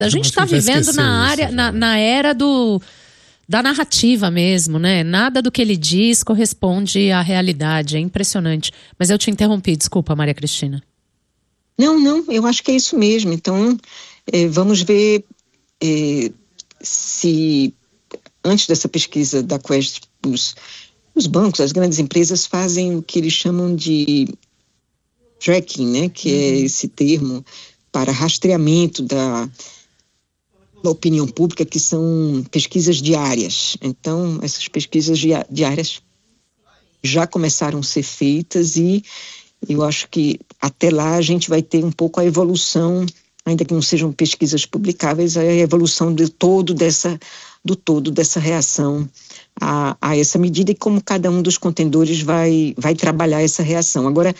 A gente está vivendo na era da narrativa mesmo, né? Nada do que ele diz corresponde à realidade. É impressionante. Mas eu te interrompi, desculpa, Maria Cristina. Não, eu acho que é isso mesmo. Então, vamos ver se, antes dessa pesquisa da Quest, os bancos, as grandes empresas fazem o que eles chamam de tracking, né? Que é esse termo para rastreamento da opinião pública, que são pesquisas diárias. Então, essas pesquisas diárias já começaram a ser feitas e eu acho que até lá a gente vai ter um pouco a evolução, ainda que não sejam pesquisas publicáveis, a evolução do todo dessa reação a essa medida e como cada um dos contendores vai trabalhar essa reação. Agora,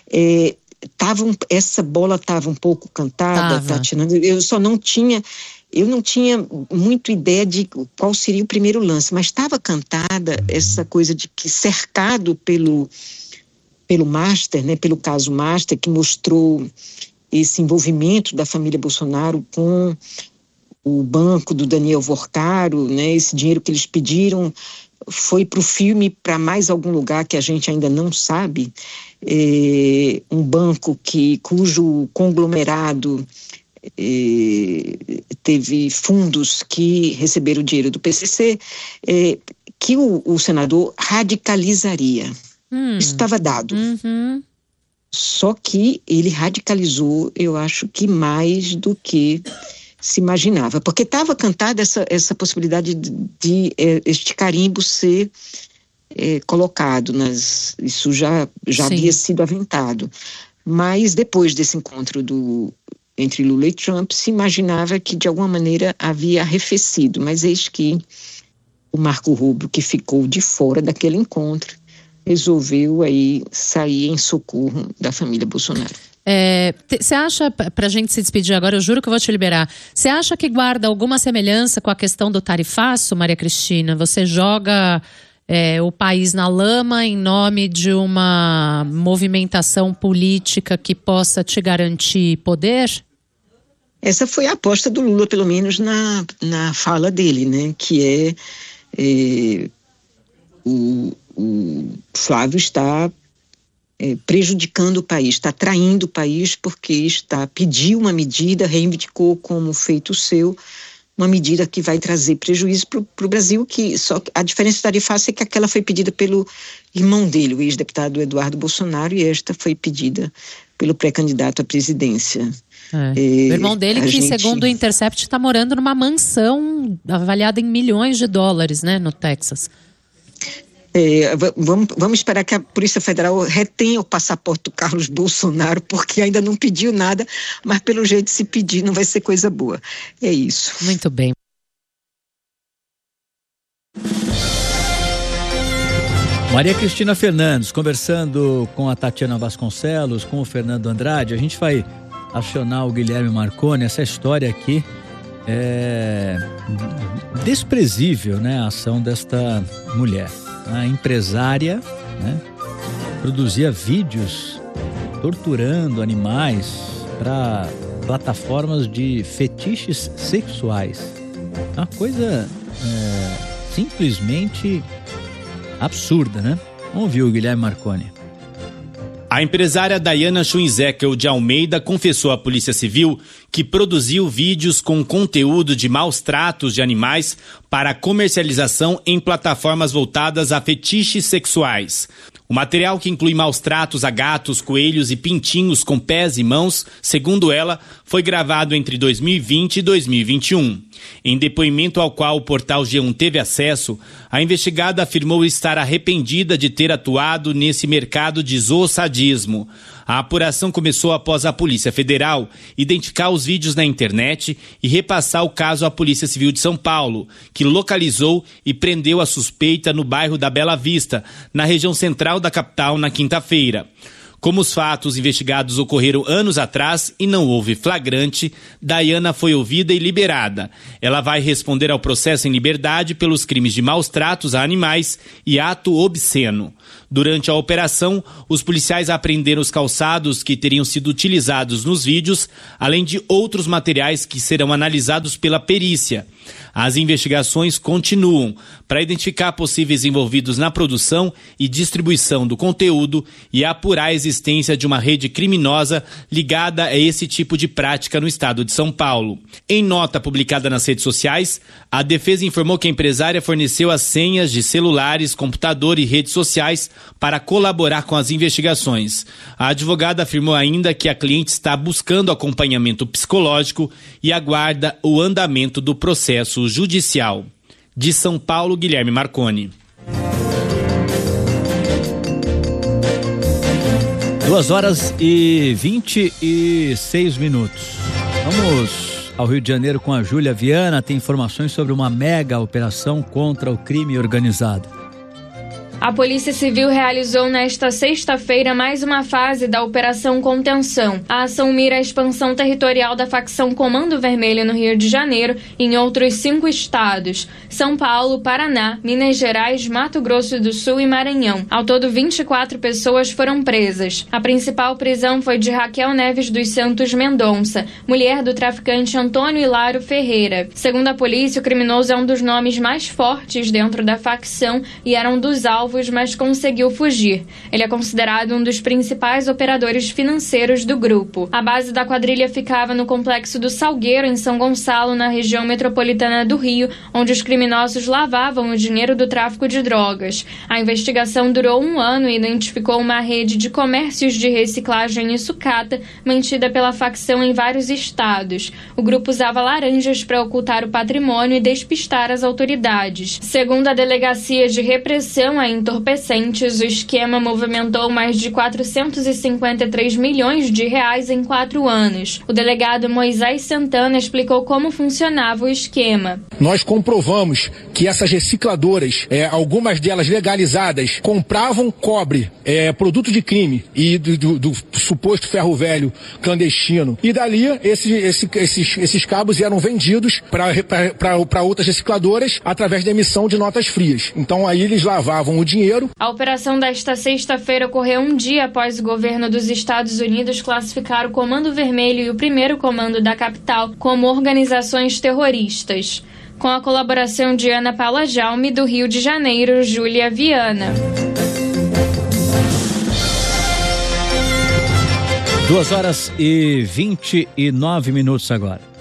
essa bola estava um pouco cantada, Tatiana. Eu não tinha muito ideia de qual seria o primeiro lance, mas estava cantada essa coisa de que cercado pelo Master, né, pelo caso Master, que mostrou esse envolvimento da família Bolsonaro com o banco do Daniel Vorcaro, né, esse dinheiro que eles pediram foi para o filme, para mais algum lugar que a gente ainda não sabe, um banco cujo conglomerado teve fundos que receberam dinheiro do PCC, que o senador radicalizaria. Isso estava dado. Só que ele radicalizou, eu acho que mais do que se imaginava. Porque estava cantada essa possibilidade de este carimbo ser colocado. Isso já havia sido aventado. Mas depois desse encontro entre Lula e Trump, se imaginava que de alguma maneira havia arrefecido. Mas eis que o Marco Rubio, que ficou de fora daquele encontro, resolveu aí sair em socorro da família Bolsonaro. Você acha, pra gente se despedir agora, eu juro que eu vou te liberar, você acha que guarda alguma semelhança com a questão do tarifaço, Maria Cristina? Você joga o país na lama em nome de uma movimentação política que possa te garantir poder? Essa foi a aposta do Lula, pelo menos na fala dele, né? Que o Flávio está prejudicando o país, está traindo o país porque pediu uma medida, reivindicou como feito seu, uma medida que vai trazer prejuízo para o Brasil, só que a diferença tarifaça é que aquela foi pedida pelo irmão dele, o ex-deputado Eduardo Bolsonaro, e esta foi pedida pelo pré-candidato à presidência. O irmão dele que, segundo o Intercept, está morando numa mansão avaliada em milhões de dólares, né, no Texas. Vamos esperar que a Polícia Federal retenha o passaporte do Carlos Bolsonaro, porque ainda não pediu nada, mas pelo jeito, se pedir, não vai ser coisa boa. É isso. Muito bem. Maria Cristina Fernandes, conversando com a Tatiana Vasconcelos, com o Fernando Andrade. A gente vai acionar o Guilherme Marconi. Essa história aqui é desprezível, né? A ação desta mulher. A empresária, né, produzia vídeos torturando animais para plataformas de fetiches sexuais. Uma coisa simplesmente absurda, né? Vamos ouvir o Guilherme Marconi. A empresária Dayana Schwinzekel de Almeida confessou à Polícia Civil que produziu vídeos com conteúdo de maus tratos de animais para comercialização em plataformas voltadas a fetiches sexuais. O material, que inclui maus tratos a gatos, coelhos e pintinhos com pés e mãos, segundo ela, foi gravado entre 2020 e 2021. Em depoimento ao qual o portal G1 teve acesso, a investigada afirmou estar arrependida de ter atuado nesse mercado de zoosadismo. A apuração começou após a Polícia Federal identificar os vídeos na internet e repassar o caso à Polícia Civil de São Paulo, que localizou e prendeu a suspeita no bairro da Bela Vista, na região central da capital, na quinta-feira. Como os fatos investigados ocorreram anos atrás e não houve flagrante, Dayana foi ouvida e liberada. Ela vai responder ao processo em liberdade pelos crimes de maus tratos a animais e ato obsceno. Durante a operação, os policiais apreenderam os calçados que teriam sido utilizados nos vídeos, além de outros materiais que serão analisados pela perícia. As investigações continuam para identificar possíveis envolvidos na produção e distribuição do conteúdo e apurar a existência de uma rede criminosa ligada a esse tipo de prática no estado de São Paulo. Em nota publicada nas redes sociais, a defesa informou que a empresária forneceu as senhas de celulares, computador e redes sociais para colaborar com as investigações. A advogada afirmou ainda que a cliente está buscando acompanhamento psicológico e aguarda o andamento do processo judicial. De São Paulo, Guilherme Marconi. 2h26. Vamos ao Rio de Janeiro com a Júlia Viana. Tem informações sobre uma mega operação contra o crime organizado. A Polícia Civil realizou nesta sexta-feira mais uma fase da Operação Contenção. A ação mira a expansão territorial da facção Comando Vermelho no Rio de Janeiro e em outros 5 estados: São Paulo, Paraná, Minas Gerais, Mato Grosso do Sul e Maranhão. Ao todo, 24 pessoas foram presas. A principal prisão foi de Raquel Neves dos Santos Mendonça, mulher do traficante Antônio Hilário Ferreira. Segundo a polícia, o criminoso é um dos nomes mais fortes dentro da facção e era um dos alvos, mas conseguiu fugir. Ele é considerado um dos principais operadores financeiros do grupo. A base da quadrilha ficava no complexo do Salgueiro, em São Gonçalo, na região metropolitana do Rio, onde os criminosos lavavam o dinheiro do tráfico de drogas. A investigação durou 1 ano e identificou uma rede de comércios de reciclagem e sucata mantida pela facção em vários estados. O grupo usava laranjas para ocultar o patrimônio e despistar as autoridades. Segundo a Delegacia de Repressão a Entorpecentes, o esquema movimentou mais de 453 milhões de reais em 4 anos. O delegado Moisés Santana explicou como funcionava o esquema. Nós comprovamos que essas recicladoras, algumas delas legalizadas, compravam cobre, produto de crime e do suposto ferro velho clandestino. E dali esses cabos eram vendidos para outras recicladoras através da emissão de notas frias. Então aí eles lavavam o dinheiro. A operação desta sexta-feira ocorreu um dia após o governo dos Estados Unidos classificar o Comando Vermelho e o Primeiro Comando da capital como organizações terroristas. Com a colaboração de Ana Paula Jaume, do Rio de Janeiro, Júlia Viana. 2h29 agora.